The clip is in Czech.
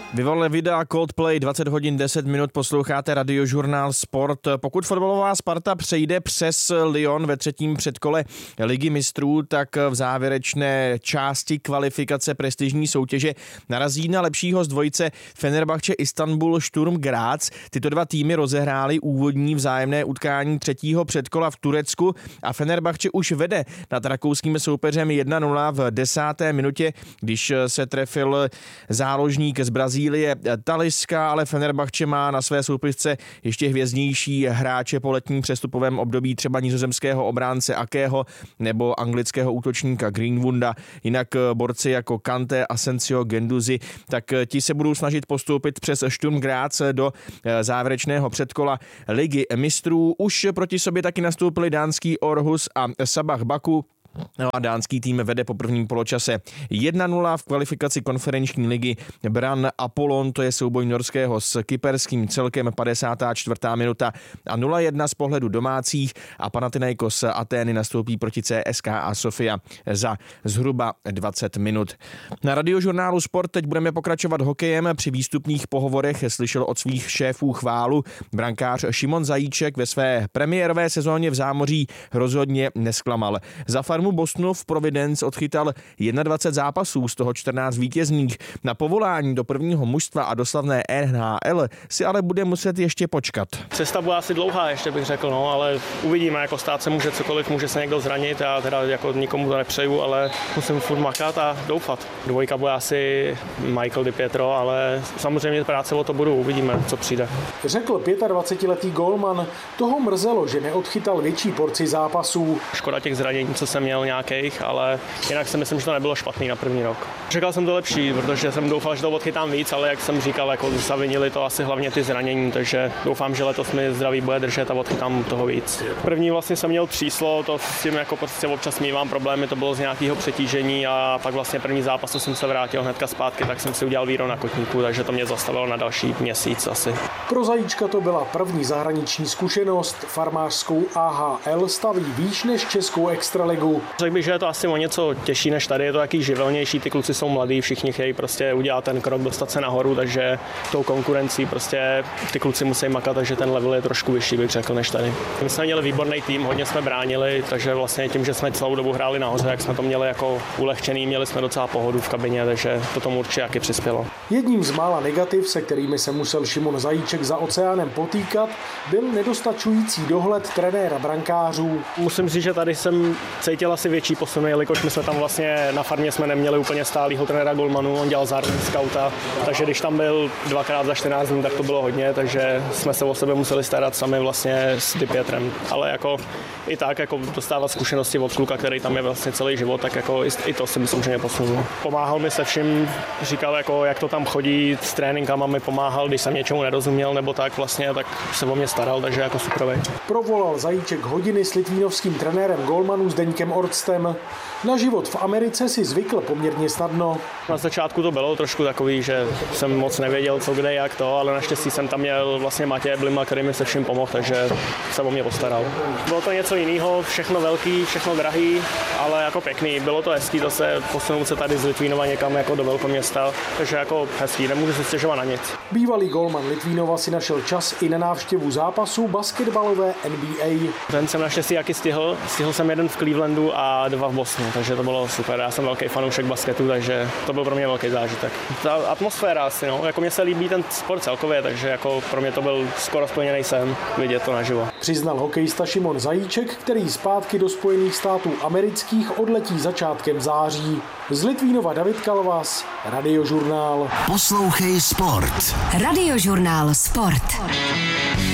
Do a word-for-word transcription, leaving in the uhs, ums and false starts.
Vyvolali videa Coldplay, dvacet hodin deset minut, posloucháte Radiožurnál Sport. Pokud fotbalová Sparta přejde přes Lyon ve třetím předkole Ligy mistrů, tak v závěrečné části kvalifikace prestižní soutěže narazí na lepšího z dvojice Fenerbahce Istanbul Sturm Graz. Tyto dva týmy rozehrály úvodní vzájemné utkání třetího předkola v Turecku a Fenerbahce už vede nad rakouským soupeřem jedna nula v desáté minutě, když se trefil záložník z Brazílie Talisca, ale Fenerbahce má na své soupisce ještě hvězdnější hráče po letním přestupovém období, třeba nizozemského obránce Akého nebo anglického útočníka Greenwood'a. Jinak borci jako Kanté, Asensio, Guendouzi, tak ti se budou snažit postoupit přes Sturm Graz do závěrečného předkola Ligy mistrů. Už proti sobě taky nastoupili dánský Aarhus a Sabah Baku. No a dánský tým vede po prvním poločase jedna nula v kvalifikaci konferenční ligy. Brann Apollon, to je souboj norského s kyperským celkem padesátá čtvrtá minuta a nula jedna z pohledu domácích a Panathinaikos Atény nastoupí proti C S K A Sofia za zhruba dvacet minut. Na Radiožurnálu Sport teď budeme pokračovat hokejem. Při výstupních pohovorech slyšel od svých šéfů chválu. Brankář Šimon Zajíček ve své premiérové sezóně v zámoří rozhodně nesklamal. Za farmu Bostonu v Providence odchytal dvacet jedna zápasů, z toho čtrnáct vítězných. Na povolání do prvního mužstva a do slavné N H L si ale bude muset ještě počkat. Cesta bude asi dlouhá, ještě bych řekl, no, ale uvidíme, jako stát se může cokoliv, může se někdo zranit, já teda jako nikomu to nepřeju, ale musím furt makat a doufat. Dvojka bude asi Michael Di Pietro, ale samozřejmě práce o to budu, uvidíme, co přijde. Řekl dvacetipětiletý gólman, toho mrzelo, že neodchytal větší porci zápasů. Škoda těch zranění, co jsem měl nějakých, ale jinak si myslím, že to nebylo špatný na první rok. Čekal jsem to lepší, protože jsem doufal, že to odchytám víc, ale jak jsem říkal, jako zavinili to asi hlavně ty zranění, takže doufám, že letos mi zdraví bude držet a odchytám toho víc. První vlastně jsem měl tříslo, to s tím jako prostě občas mívám problémy, to bylo z nějakého přetížení a pak vlastně první zápas, co jsem se vrátil hnedka zpátky, tak jsem si udělal víro na kotníku, takže to mě zastavilo na další měsíc asi. Pro Zajíčka to byla první zahraniční zkušenost, farmářskou A H L staví výš než českou extraligu. Řekl bych, že je to asi o něco těžší než tady, je to taky živelnější, ty kluci jsou mladí, všichni chtějí prostě udělat ten krok, dostat se nahoru, takže tou konkurencí prostě ty kluci musí makat, takže ten level je trošku vyšší, bych řekl, než tady. My jsme měli výborný tým, hodně jsme bránili, takže vlastně tím, že jsme celou dobu hráli nahoře, jak jsme to měli jako ulehčený, měli jsme docela pohodu v kabině, takže to tomu určitě taky přispělo. Jedním z mála negativ, se kterými se musel Šimon Zajíček za oceánem potýkat, byl nedostačující dohled trenéra brankářů. Musím říct, že tady jsem cítil asi větší posun, jelikož my jsme tam vlastně na farmě jsme neměli úplně stálýho trenéra golmanů, on dělal zároveň skauta, takže když tam byl dvakrát za čtrnáct dní, tak to bylo hodně, takže jsme se o sebe museli starat sami vlastně s Di Pietrem, ale jako i tak jako dostávat zkušenosti od kluka, který tam je vlastně celý život, tak jako i, i to si myslím, že mě posunul. Pomáhal mi se vším, říkal jako jak to tam chodí s tréninkama, mi pomáhal, když jsem něčemu nerozuměl nebo tak vlastně, tak se o mě staral, takže jako superovej. Provolal Zajíček hodiny s litvínovským trenérem golmanů Zdeňkem Orstem. Na život v Americe si zvykl poměrně snadno. Na začátku to bylo trošku takový, že jsem moc nevěděl, co kde, jak to, ale naštěstí jsem tam měl vlastně Matěje Blima, který mi se vším pomohl, takže se o mě postaral. Bylo to něco jiného, všechno velký, všechno drahý, ale jako pěkný. Bylo to hezký zase posunout se tady z Litvínova někam jako do velkoměsta, takže jako hezký, nemůžu se stěžovat na nic. Bývalý golman Litvínova si našel čas i na návštěvu zápasů basketbalové N B A. Ten jsem naštěstí jaký stihl, stihl jsem jeden v Clevelandu a dva v Bostonu, takže to bylo super. Já jsem velký fanoušek basketu, takže to byl pro mě velký zážitek. Ta atmosféra asi, no, jako mně se líbí ten sport celkově, takže jako pro mě to byl skoro splněný sen vidět to naživo. Přiznal hokejista Šimon Zajíček, který zpátky do Spojených států amerických odletí začátkem září. Z Litvínova David Kalvas, Radiožurnál. Poslouchej Sport. Radiožurnál Sport.